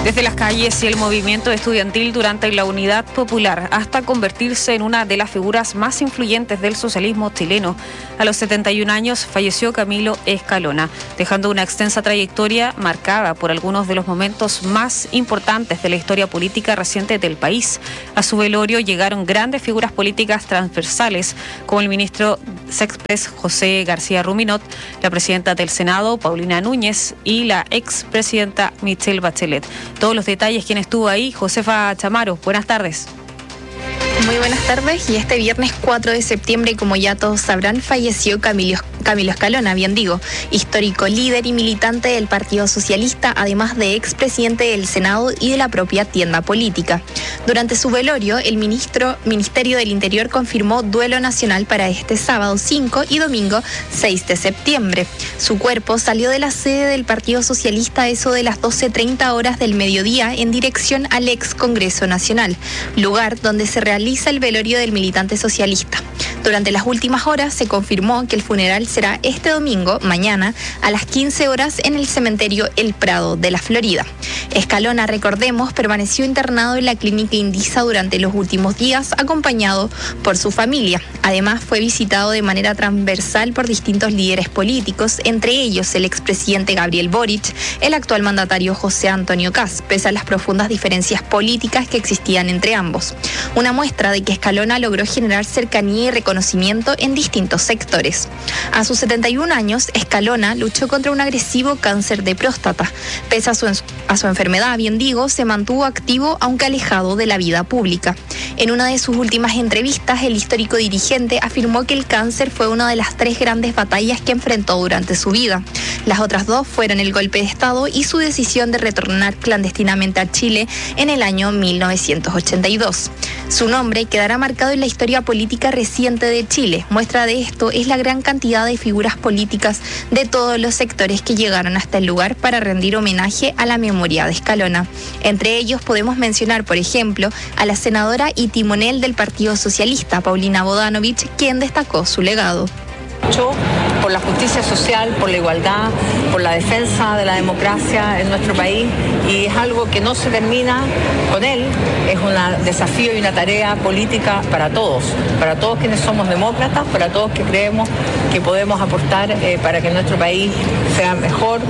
Desde las calles y el movimiento estudiantil durante la Unidad Popular hasta convertirse en una de las figuras más influyentes del socialismo chileno. A los 71 años falleció Camilo Escalona, dejando una extensa trayectoria marcada por algunos de los momentos más importantes de la historia política reciente del país. A su velorio llegaron grandes figuras políticas transversales, como el ministro Sexpress José García Ruminot, la presidenta del Senado, Paulina Núñez, y la expresidenta Michelle Bachelet. Todos los detalles, ¿quién estuvo ahí? Josefa Chamaro, buenas tardes. Muy buenas tardes, y este viernes 4 de septiembre, como ya todos sabrán, falleció Camilo Escalona, bien digo, histórico líder y militante del Partido Socialista, además de expresidente del Senado y de la propia tienda política. Durante su velorio, el Ministerio del Interior confirmó duelo nacional para este sábado 5 y domingo 6 de septiembre. Su cuerpo salió de la sede del Partido Socialista a eso de las 12:30 horas del mediodía en dirección al ex Congreso Nacional, lugar donde se realiza el velorio del militante socialista. Durante las últimas horas se confirmó que el funeral será este domingo, mañana, a las 15 horas en el cementerio El Prado de la Florida. Escalona, recordemos, permaneció internado en la clínica Indisa durante los últimos días, acompañado por su familia. Además, fue visitado de manera transversal por distintos líderes políticos, entre ellos el expresidente Gabriel Boric, el actual mandatario José Antonio Kast, pese a las profundas diferencias políticas que existían entre ambos. Una muestra de que Escalona logró generar cercanía y reconocimiento en distintos sectores. A sus 71 años, Escalona luchó contra un agresivo cáncer de próstata. Pese a su enfermedad, bien digo, se mantuvo activo aunque alejado de la vida pública. En una de sus últimas entrevistas, el histórico dirigente afirmó que el cáncer fue una de las 3 grandes batallas que enfrentó durante su vida. Las otras 2 fueron el golpe de Estado y su decisión de retornar clandestinamente a Chile en el año 1982. Su nombre quedará marcado en la historia política reciente de Chile. Muestra de esto es la gran cantidad de figuras políticas de todos los sectores que llegaron hasta el lugar para rendir homenaje a la memoria de Escalona. Entre ellos podemos mencionar, por ejemplo, a la senadora y timonel del Partido Socialista, Paulina Bodanovich, quien destacó su legado. Por la justicia social, por la igualdad, por la defensa de la democracia en nuestro país, y es algo que no se termina con él, es un desafío y una tarea política para todos quienes somos demócratas, para todos que creemos que podemos aportar para que nuestro país sea mejor.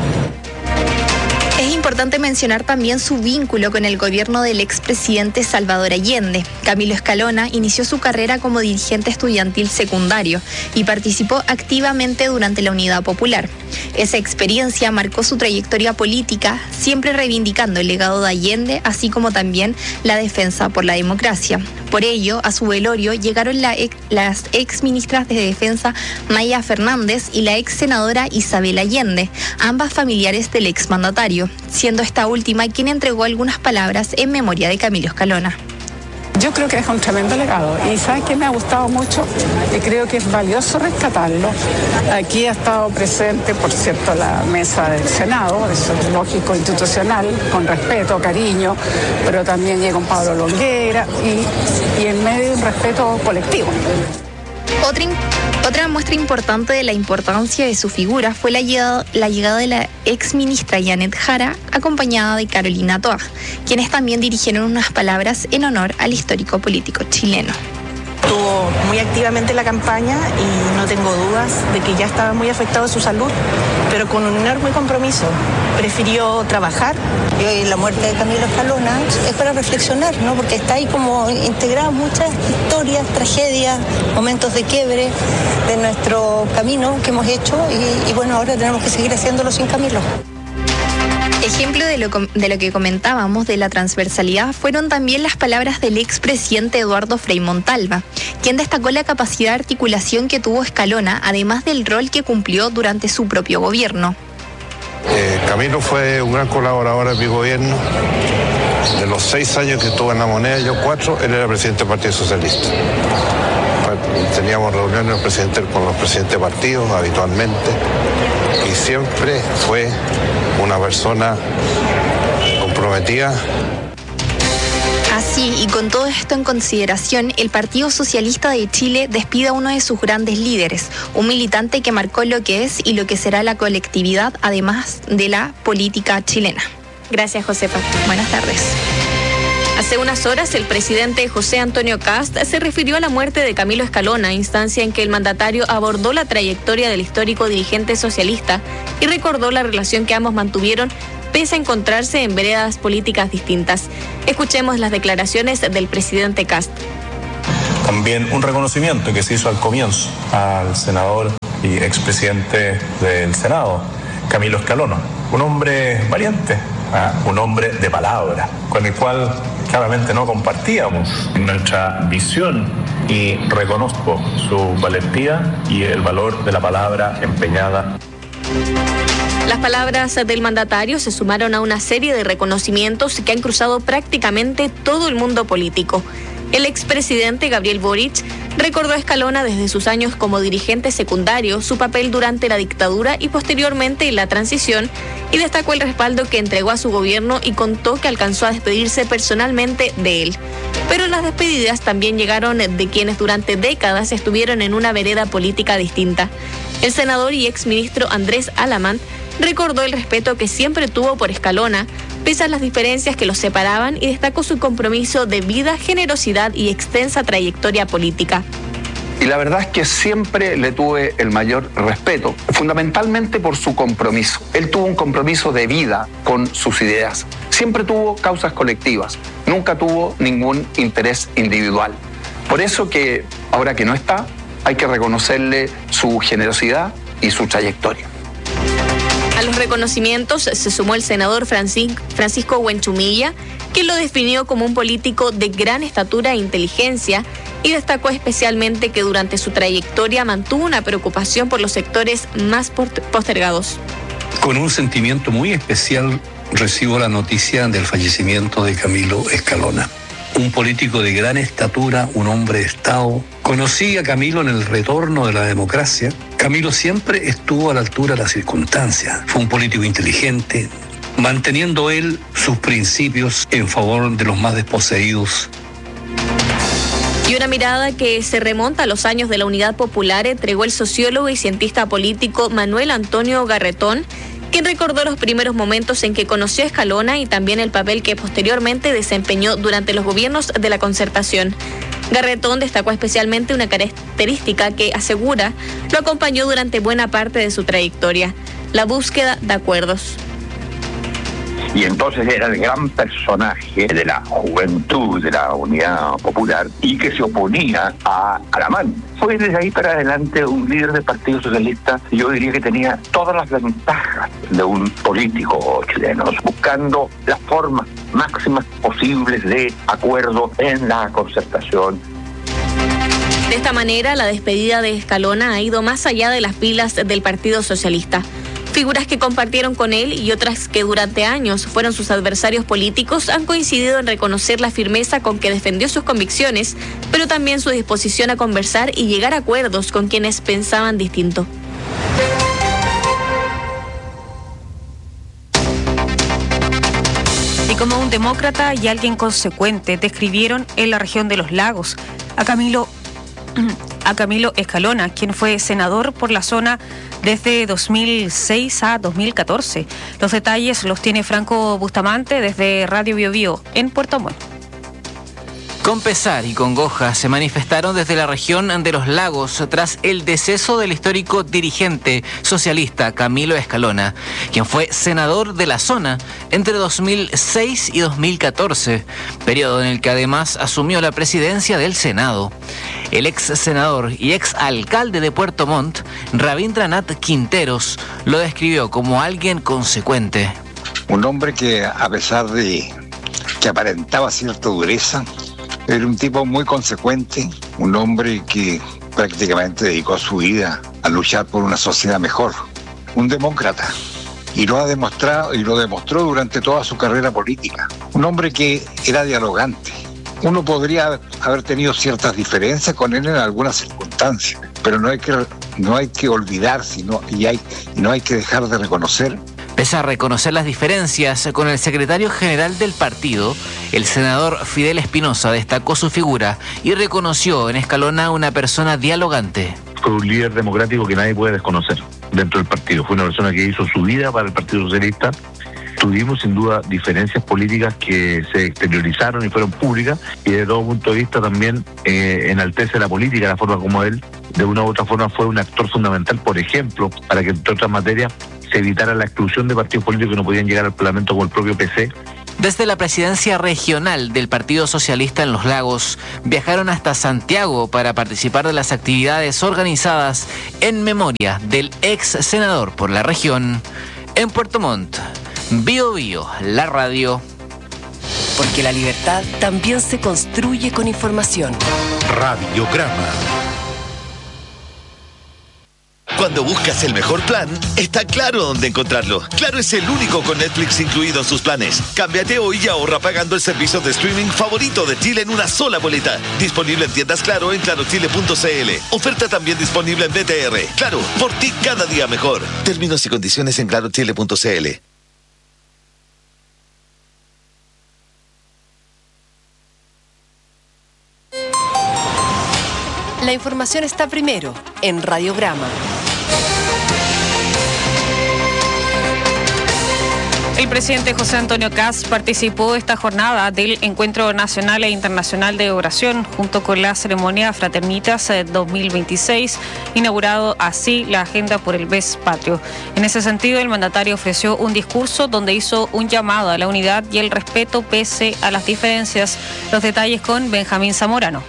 Es importante mencionar también su vínculo con el gobierno del expresidente Salvador Allende. Camilo Escalona inició su carrera como dirigente estudiantil secundario y participó activamente durante la Unidad Popular. Esa experiencia marcó su trayectoria política, siempre reivindicando el legado de Allende, así como también la defensa por la democracia. Por ello, a su velorio llegaron las ex ministras de Defensa Maya Fernández y la ex senadora Isabel Allende, ambas familiares del ex mandatario, siendo esta última quien entregó algunas palabras en memoria de Camilo Escalona. Yo creo que deja un tremendo legado y ¿sabes qué me ha gustado mucho? Y creo que es valioso rescatarlo. Aquí ha estado presente, por cierto, la mesa del Senado, eso es lógico, institucional, con respeto, cariño, pero también llega un Pablo Longueira y en medio de un respeto colectivo. Otra muestra importante de la importancia de su figura fue la llegada de la ex ministra Janet Jara, acompañada de Carolina Toa, quienes también dirigieron unas palabras en honor al histórico político chileno. Estuvo muy activamente en la campaña y no tengo dudas de que ya estaba muy afectado su salud, pero con un enorme compromiso. Prefirió trabajar. Y hoy la muerte de Camilo Escalona es para reflexionar, ¿no? Porque está ahí como integradas muchas historias, tragedias, momentos de quiebre de nuestro camino que hemos hecho y bueno, ahora tenemos que seguir haciéndolo sin Camilo. Ejemplo de lo que comentábamos de la transversalidad fueron también las palabras del expresidente Eduardo Frei Montalva, quien destacó la capacidad de articulación que tuvo Escalona, además del rol que cumplió durante su propio gobierno. Camilo fue un gran colaborador de mi gobierno. De los 6 años que estuve en La Moneda, yo 4, él era presidente del Partido Socialista. Teníamos reuniones con los presidentes de partidos habitualmente y siempre fue una persona comprometida. Así, y con todo esto en consideración, el Partido Socialista de Chile despide a uno de sus grandes líderes, un militante que marcó lo que es y lo que será la colectividad, además de la política chilena. Gracias, Josefa. Buenas tardes. Hace unas horas, el presidente José Antonio Kast se refirió a la muerte de Camilo Escalona, instancia en que el mandatario abordó la trayectoria del histórico dirigente socialista y recordó la relación que ambos mantuvieron pese a encontrarse en veredas políticas distintas. Escuchemos las declaraciones del presidente Kast. También un reconocimiento que se hizo al comienzo al senador y expresidente del Senado, Camilo Escalona, un hombre valiente, un hombre de palabra, con el cual claramente no compartíamos nuestra visión, y reconozco su valentía y el valor de la palabra empeñada. Las palabras del mandatario se sumaron a una serie de reconocimientos que han cruzado prácticamente todo el mundo político. El expresidente Gabriel Boric recordó a Escalona desde sus años como dirigente secundario, su papel durante la dictadura y posteriormente la transición, y destacó el respaldo que entregó a su gobierno y contó que alcanzó a despedirse personalmente de él. Pero las despedidas también llegaron de quienes durante décadas estuvieron en una vereda política distinta. El senador y exministro Andrés Alamán recordó el respeto que siempre tuvo por Escalona, pese a las diferencias que los separaban, y destacó su compromiso de vida, generosidad y extensa trayectoria política. Y la verdad es que siempre le tuve el mayor respeto, fundamentalmente por su compromiso. Él tuvo un compromiso de vida con sus ideas. Siempre tuvo causas colectivas, nunca tuvo ningún interés individual. Por eso que ahora que no está, hay que reconocerle su generosidad y su trayectoria. A los reconocimientos se sumó el senador Francisco Huenchumilla, quien lo definió como un político de gran estatura e inteligencia, y destacó especialmente que durante su trayectoria mantuvo una preocupación por los sectores más postergados. Con un sentimiento muy especial recibo la noticia del fallecimiento de Camilo Escalona. Un político de gran estatura, un hombre de Estado. Conocí a Camilo en el retorno de la democracia. Camilo siempre estuvo a la altura de las circunstancias. Fue un político inteligente, manteniendo él sus principios en favor de los más desposeídos. Y una mirada que se remonta a los años de la Unidad Popular entregó el sociólogo y cientista político Manuel Antonio Garretón, quien recordó los primeros momentos en que conoció a Escalona y también el papel que posteriormente desempeñó durante los gobiernos de la Concertación. Garretón destacó especialmente una característica que, asegura, lo acompañó durante buena parte de su trayectoria: la búsqueda de acuerdos. Y entonces era el gran personaje de la juventud de la Unidad Popular y que se oponía a Alamán. Fue desde ahí para adelante un líder del Partido Socialista, yo diría que tenía todas las ventajas de un político chileno, buscando las formas máximas posibles de acuerdo en la Concertación. De esta manera, la despedida de Escalona ha ido más allá de las filas del Partido Socialista. Figuras que compartieron con él y otras que durante años fueron sus adversarios políticos han coincidido en reconocer la firmeza con que defendió sus convicciones, pero también su disposición a conversar y llegar a acuerdos con quienes pensaban distinto. Y como un demócrata y alguien consecuente, describieron en la región de los lagos a Camilo Escalona, quien fue senador por la zona desde 2006 a 2014. Los detalles los tiene Franco Bustamante desde Radio Biobío en Puerto Montt. Con pesar y congoja se manifestaron desde la región de los lagos tras el deceso del histórico dirigente socialista Camilo Escalona, quien fue senador de la zona entre 2006 y 2014, periodo en el que además asumió la presidencia del Senado. El ex senador y ex alcalde de Puerto Montt, Rabindranath Quinteros, lo describió como alguien consecuente. Un hombre que, a pesar de que aparentaba cierta dureza, era un tipo muy consecuente, un hombre que prácticamente dedicó su vida a luchar por una sociedad mejor, un demócrata, y lo ha demostrado y lo demostró durante toda su carrera política. Un hombre que era dialogante. Uno podría haber tenido ciertas diferencias con él en algunas circunstancias, pero no hay que olvidarse y no hay que dejar de reconocer. Pese a reconocer las diferencias con el secretario general del partido, el senador Fidel Espinosa destacó su figura y reconoció en Escalona una persona dialogante. Fue un líder democrático que nadie puede desconocer dentro del partido. Fue una persona que hizo su vida para el Partido Socialista Tuvimos sin duda diferencias políticas que se exteriorizaron y fueron públicas, y desde todo punto de vista también enaltece la política, la forma como él de una u otra forma fue un actor fundamental, por ejemplo, para que entre otras materias se evitara la exclusión de partidos políticos que no podían llegar al Parlamento, como el propio PC. Desde la presidencia regional del Partido Socialista en Los Lagos, viajaron hasta Santiago para participar de las actividades organizadas en memoria del ex senador por la región. En Puerto Montt, Bio Bio, la radio. Porque la libertad también se construye con información. Radiograma. Cuando buscas el mejor plan, está Claro dónde encontrarlo. Claro es el único con Netflix incluido en sus planes. Cámbiate hoy y ahorra pagando el servicio de streaming favorito de Chile en una sola boleta. Disponible en tiendas Claro en clarochile.cl. Oferta también disponible en BTR. Claro, por ti cada día mejor. Términos y condiciones en clarochile.cl. La información está primero en Radiograma. El presidente José Antonio Kast participó esta jornada del Encuentro Nacional e Internacional de Oración, junto con la ceremonia Fraternitas 2026, inaugurado así la Agenda por el Mes Patrio. En ese sentido, el mandatario ofreció un discurso donde hizo un llamado a la unidad y el respeto pese a las diferencias. Los detalles con Benjamín Zamorano.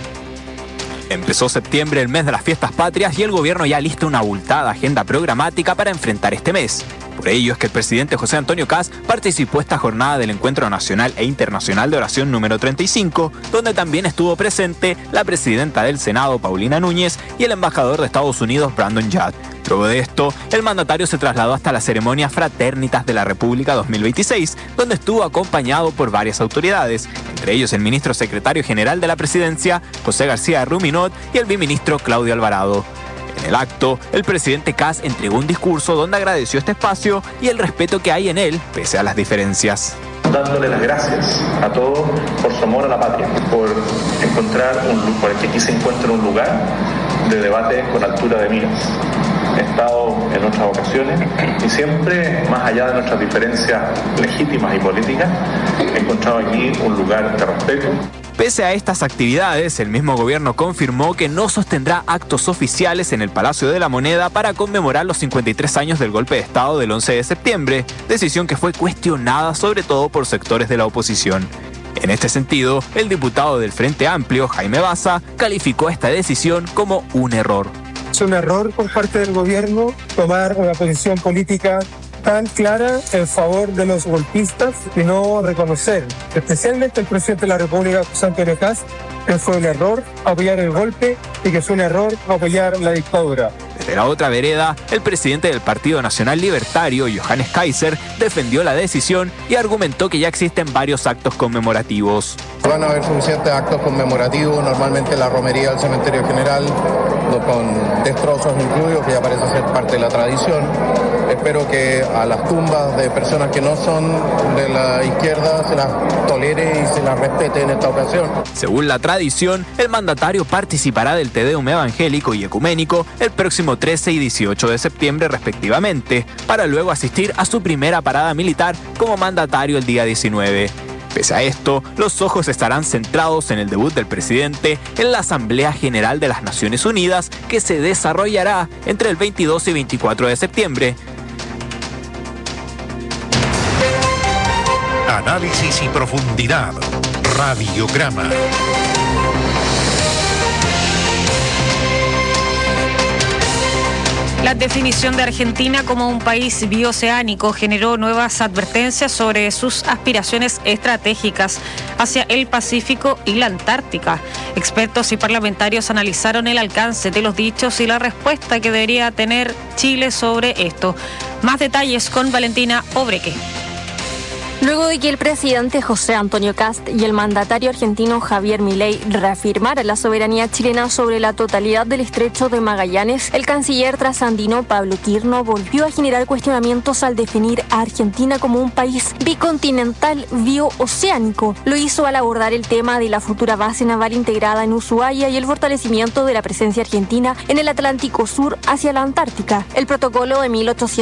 Empezó septiembre, el mes de las fiestas patrias, y el gobierno ya lista una abultada agenda programática para enfrentar este mes. Por ello es que el presidente José Antonio Kast participó esta jornada del Encuentro Nacional e Internacional de Oración número 35, donde también estuvo presente la presidenta del Senado, Paulina Núñez, y el embajador de Estados Unidos, Brandon Judd. Luego de esto, el mandatario se trasladó hasta la ceremonia Fraternitas de la República 2026, donde estuvo acompañado por varias autoridades, entre ellos el ministro secretario general de la presidencia, José García Ruminot, y el viceministro Claudio Alvarado. En el acto, el presidente Kast entregó un discurso donde agradeció este espacio y el respeto que hay en él, pese a las diferencias. Dándole las gracias a todos por su amor a la patria, por que aquí se encuentre un lugar de debate con altura de miras. He estado en otras ocasiones y siempre, más allá de nuestras diferencias legítimas y políticas, he encontrado aquí un lugar de respeto. Pese a estas actividades, el mismo gobierno confirmó que no sostendrá actos oficiales en el Palacio de la Moneda para conmemorar los 53 años del golpe de Estado del 11 de septiembre, decisión que fue cuestionada sobre todo por sectores de la oposición. En este sentido, el diputado del Frente Amplio, Jaime Baza, calificó esta decisión como un error. Es un error por parte del gobierno tomar una posición política tan clara en favor de los golpistas y no reconocer, especialmente el presidente de la República, José Antonio Kast, que fue un error apoyar el golpe y que fue un error apoyar la dictadura. Desde la otra vereda, el presidente del Partido Nacional Libertario, Johannes Kaiser, defendió la decisión y argumentó que ya existen varios actos conmemorativos. Van a haber suficientes actos conmemorativos, normalmente la romería del Cementerio General, con destrozos incluidos, que ya parece ser parte de la tradición. Espero que a las tumbas de personas que no son de la izquierda se las tolere y se las respete en esta ocasión. Según la tradición, el mandatario participará del Te Deum evangélico y ecuménico el próximo 13 y 18 de septiembre respectivamente, para luego asistir a su primera parada militar como mandatario el día 19. Pese a esto, los ojos estarán centrados en el debut del presidente en la Asamblea General de las Naciones Unidas, que se desarrollará entre el 22 y 24 de septiembre. Análisis y profundidad. Radiograma. La definición de Argentina como un país bioceánico generó nuevas advertencias sobre sus aspiraciones estratégicas hacia el Pacífico y la Antártica. Expertos y parlamentarios analizaron el alcance de los dichos y la respuesta que debería tener Chile sobre esto. Más detalles con Valentina Obreque. Luego de que el presidente José Antonio Kast y el mandatario argentino Javier Milei reafirmaran la soberanía chilena sobre la totalidad del estrecho de Magallanes, el canciller trasandino Pablo Quirno volvió a generar cuestionamientos al definir a Argentina como un país bicontinental biooceánico. Lo hizo al abordar el tema de la futura base naval integrada en Ushuaia y el fortalecimiento de la presencia argentina en el Atlántico Sur hacia la Antártica. El protocolo de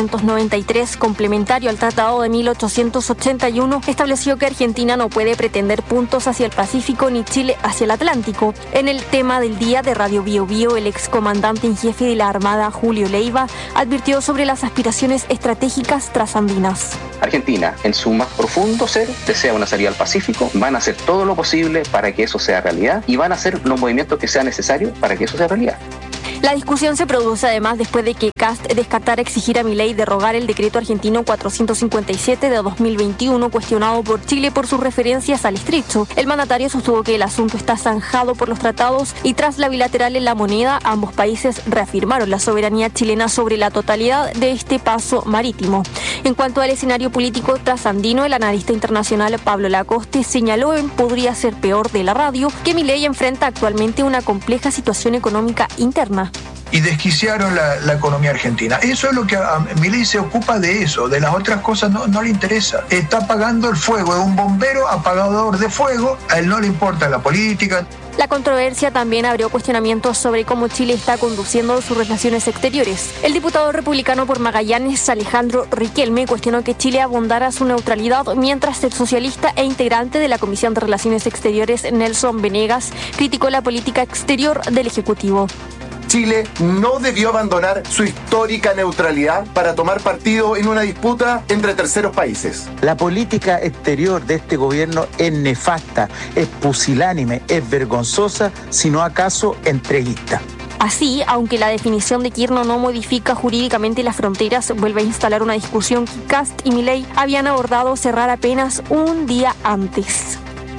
1893, complementario al Tratado de 1881, estableció que Argentina no puede pretender puntos hacia el Pacífico ni Chile hacia el Atlántico. En el tema del día de Radio Bio Bio, el excomandante en jefe de la Armada, Julio Leiva, advirtió sobre las aspiraciones estratégicas trasandinas. Argentina, en su más profundo ser, desea una salida al Pacífico, van a hacer todo lo posible para que eso sea realidad y van a hacer los movimientos que sean necesarios para que eso sea realidad. La discusión se produce además después de que Kast descartara exigir a Milei derogar el decreto argentino 457 de 2021 cuestionado por Chile por sus referencias al estrecho. El mandatario sostuvo que el asunto está zanjado por los tratados y tras la bilateral en la moneda, ambos países reafirmaron la soberanía chilena sobre la totalidad de este paso marítimo. En cuanto al escenario político trasandino, el analista internacional Pablo Lacoste señaló en Podría ser peor de la radio que Milei enfrenta actualmente una compleja situación económica interna. Y desquiciaron la economía argentina. Eso es lo que a Milei se ocupa de eso, de las otras cosas no le interesa. Está apagando el fuego, es un bombero apagador de fuego, a él no le importa la política. La controversia también abrió cuestionamientos sobre cómo Chile está conduciendo sus relaciones exteriores. El diputado republicano por Magallanes, Alejandro Riquelme, cuestionó que Chile abondara su neutralidad, mientras el socialista e integrante de la Comisión de Relaciones Exteriores, Nelson Venegas, criticó la política exterior del Ejecutivo. Chile no debió abandonar su histórica neutralidad para tomar partido en una disputa entre terceros países. La política exterior de este gobierno es nefasta, es pusilánime, es vergonzosa, si no acaso entreguista. Así, aunque la definición de Quirno no modifica jurídicamente las fronteras, vuelve a instalar una discusión que Kast y Milei habían abordado cerrar apenas un día antes.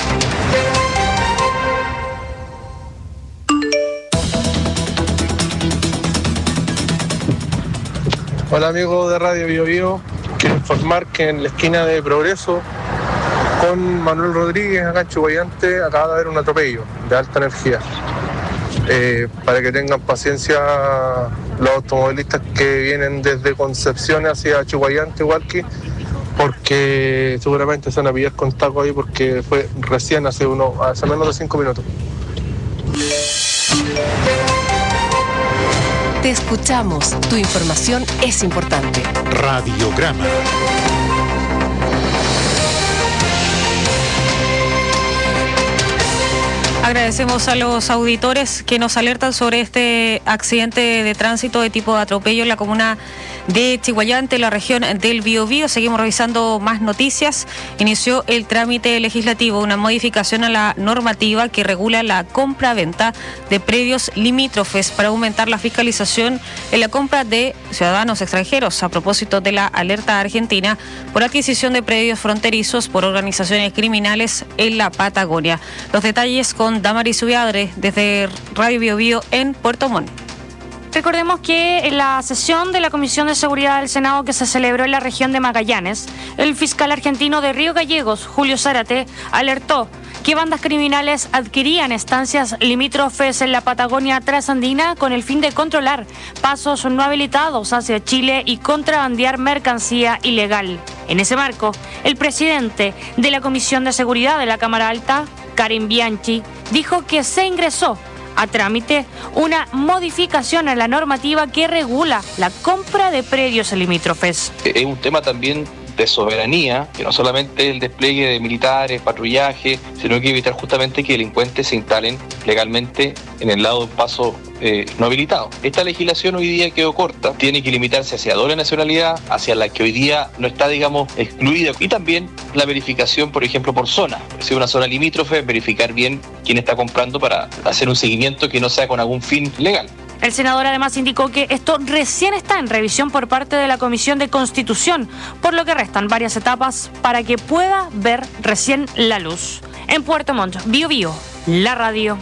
Hola amigos de Radio Bio Bio, quiero informar que en la esquina de Progreso con Manuel Rodríguez, acá en Chuballante, acaba de haber un atropello de alta energía. Para que tengan paciencia los automovilistas que vienen desde Concepción hacia Chuballante, Hualqui, porque seguramente se van a pillar con taco ahí porque fue recién hace menos de 5 minutos. Te escuchamos. Tu información es importante. Radiograma. Agradecemos a los auditores que nos alertan sobre este accidente de tránsito de tipo de atropello en la comuna de Chiguayante, la región del Biobío. Seguimos revisando más noticias. Inició el trámite legislativo, una modificación a la normativa que regula la compra-venta de predios limítrofes para aumentar la fiscalización en la compra de ciudadanos extranjeros a propósito de la alerta argentina por adquisición de predios fronterizos por organizaciones criminales en la Patagonia. Los detalles con Damaris Ubiadre desde Radio Biobío en Puerto Montt. Recordemos que en la sesión de la Comisión de Seguridad del Senado que se celebró en la región de Magallanes, el fiscal argentino de Río Gallegos, Julio Zárate, alertó que bandas criminales adquirían estancias limítrofes en la Patagonia trasandina con el fin de controlar pasos no habilitados hacia Chile y contrabandear mercancía ilegal. En ese marco, el presidente de la Comisión de Seguridad de la Cámara Alta, Karen Bianchi, dijo que se ingresó a trámite una modificación a la normativa que regula la compra de predios limítrofes. Es un tema también de soberanía, que no solamente el despliegue de militares, patrullaje, sino que evitar justamente que delincuentes se instalen legalmente en el lado de un paso no habilitado. Esta legislación hoy día quedó corta, tiene que limitarse hacia doble nacionalidad, hacia la que hoy día no está, digamos, excluida, y también la verificación, por ejemplo, por zona. Si es una zona limítrofe, verificar bien quién está comprando para hacer un seguimiento que no sea con algún fin legal. El senador además indicó que esto recién está en revisión por parte de la Comisión de Constitución, por lo que restan varias etapas para que pueda ver recién la luz. En Puerto Montt, Bio Bio, la radio.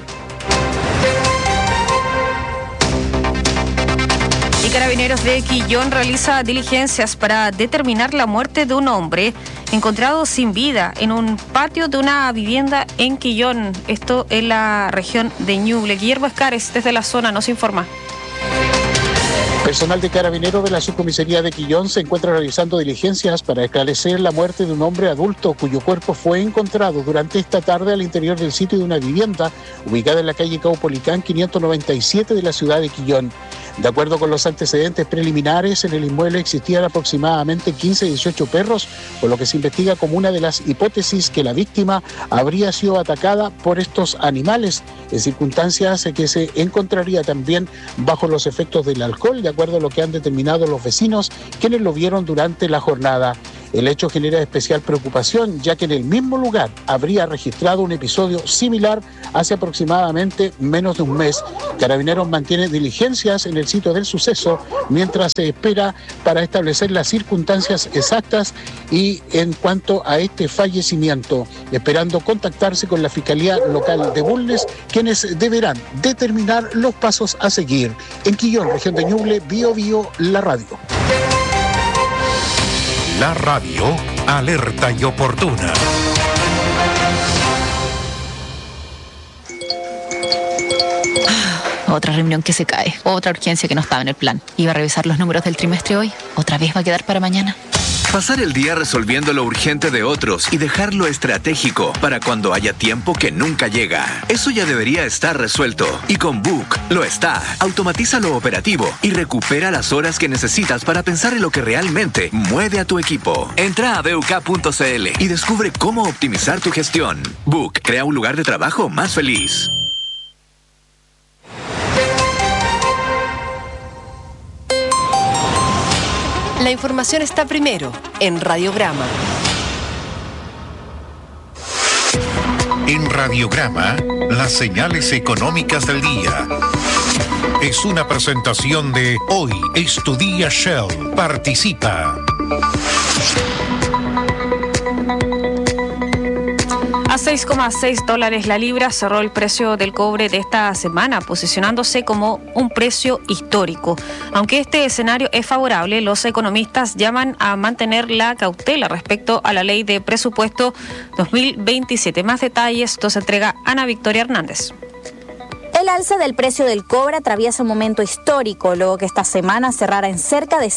Y Carabineros de Quillón realiza diligencias para determinar la muerte de un hombre encontrado sin vida en un patio de una vivienda en Quillón, esto en la región de Ñuble. Guillermo Escares, desde la zona, nos informa. Personal de Carabineros de la Subcomisaría de Quillón se encuentra realizando diligencias para esclarecer la muerte de un hombre adulto cuyo cuerpo fue encontrado durante esta tarde al interior del sitio de una vivienda ubicada en la calle Caupolicán 597 de la ciudad de Quillón. De acuerdo con los antecedentes preliminares, en el inmueble existían aproximadamente 15 a 18 perros, por lo que se investiga como una de las hipótesis que la víctima habría sido atacada por estos animales, en circunstancias que se encontraría también bajo los efectos del alcohol, de acuerdo a lo que han determinado los vecinos, quienes lo vieron durante la jornada. El hecho genera especial preocupación, ya que en el mismo lugar habría registrado un episodio similar hace aproximadamente menos de un mes. Carabineros mantiene diligencias en el sitio del suceso mientras se espera para establecer las circunstancias exactas y en cuanto a este fallecimiento, esperando contactarse con la Fiscalía Local de Bulnes, quienes deberán determinar los pasos a seguir. En Quillón, región de Ñuble, Bio Bio, la radio. La radio, alerta y oportuna. Otra reunión que se cae, otra urgencia que no estaba en el plan. Iba a revisar los números del trimestre hoy, otra vez va a quedar para mañana. Pasar el día resolviendo lo urgente de otros y dejar lo estratégico para cuando haya tiempo que nunca llega. Eso ya debería estar resuelto. Y con Book lo está. Automatiza lo operativo y recupera las horas que necesitas para pensar en lo que realmente mueve a tu equipo. Entra a BUK.cl y descubre cómo optimizar tu gestión. Book crea un lugar de trabajo más feliz. La información está primero en Radiograma. En Radiograma, las señales económicas del día. Es una presentación de Hoy es tu día Shell. Participa. A $6,6 la libra cerró el precio del cobre de esta semana, posicionándose como un precio histórico. Aunque este escenario es favorable, los economistas llaman a mantener la cautela respecto a la ley de presupuesto 2027. Más detalles nos entrega Ana Victoria Hernández. El alza del precio del cobre atraviesa un momento histórico, luego que esta semana cerrara en cerca de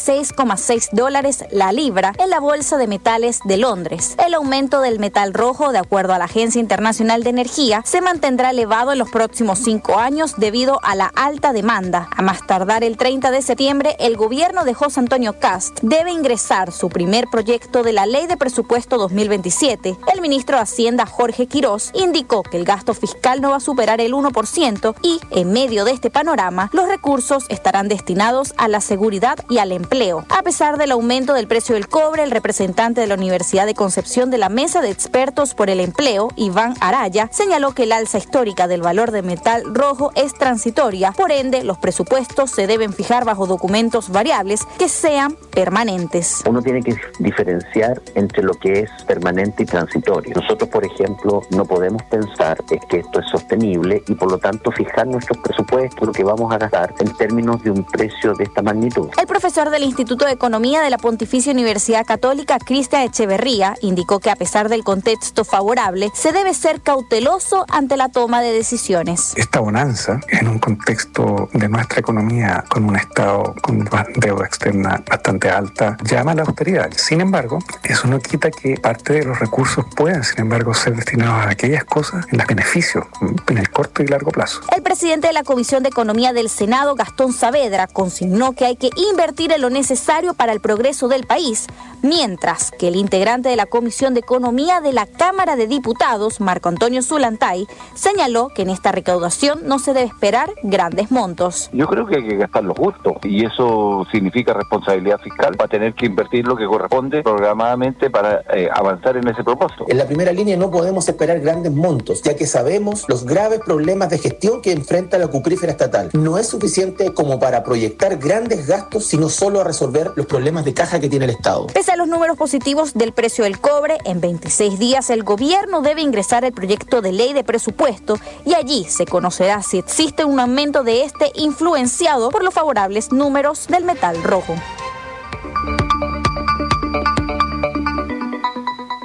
$6,6 la libra en la Bolsa de Metales de Londres. El aumento del metal rojo, de acuerdo a la Agencia Internacional de Energía, se mantendrá elevado en los próximos 5 años debido a la alta demanda. A más tardar el 30 de septiembre, el gobierno de José Antonio Kast debe ingresar su primer proyecto de la Ley de Presupuesto 2027. El ministro de Hacienda, Jorge Quirós, indicó que el gasto fiscal no va a superar el 1%, y, en medio de este panorama, los recursos estarán destinados a la seguridad y al empleo. A pesar del aumento del precio del cobre, el representante de la Universidad de Concepción de la Mesa de Expertos por el Empleo, Iván Araya, señaló que el alza histórica del valor de metal rojo es transitoria, por ende, los presupuestos se deben fijar bajo documentos variables que sean permanentes. Uno tiene que diferenciar entre lo que es permanente y transitorio. Nosotros, por ejemplo, no podemos pensar que esto es sostenible y, por lo tanto, fijar nuestros presupuestos, lo que vamos a gastar en términos de un precio de esta magnitud. El profesor del Instituto de Economía de la Pontificia Universidad Católica, Cristian Echeverría, indicó que a pesar del contexto favorable, se debe ser cauteloso ante la toma de decisiones. Esta bonanza, en un contexto de nuestra economía con un Estado con una deuda externa bastante alta, llama a la austeridad. Sin embargo, eso no quita que parte de los recursos puedan, sin embargo, ser destinados a aquellas cosas en las beneficios en el corto y largo plazo. El presidente de la Comisión de Economía del Senado, Gastón Saavedra, consignó que hay que invertir en lo necesario para el progreso del país, mientras que el integrante de la Comisión de Economía de la Cámara de Diputados, Marco Antonio Zulantay, señaló que en esta recaudación no se debe esperar grandes montos. Yo creo que hay que gastar lo justo y eso significa responsabilidad fiscal. Va a tener que invertir lo que corresponde programadamente para avanzar en ese propósito. En la primera línea no podemos esperar grandes montos, ya que sabemos los graves problemas de gestión que enfrenta la acuífera estatal. No es suficiente como para proyectar grandes gastos, sino solo a resolver los problemas de caja que tiene el Estado. Pese a los números positivos del precio del cobre, en 26 días el gobierno debe ingresar el proyecto de ley de presupuesto y allí se conocerá si existe un aumento de este influenciado por los favorables números del metal rojo.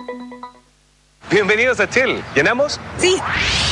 Bienvenidos a Shell. ¿Llenamos? Sí.